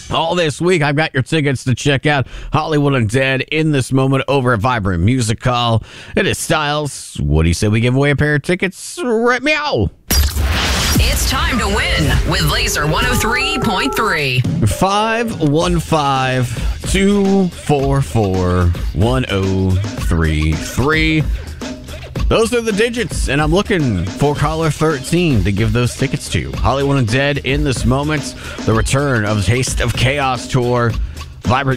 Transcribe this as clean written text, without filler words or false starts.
All this week, I've got your tickets to check out Hollywood Undead in this moment over at Vibrant Music Hall. It is Styles. What do you say we give away a pair of tickets? Right meow. It's time to win with Laser 103.3. 515-244-1033. Those are the digits, and I'm looking for caller 13 to give those tickets to. Hollywood Undead in this moment. The return of Taste of Chaos tour. Vibrant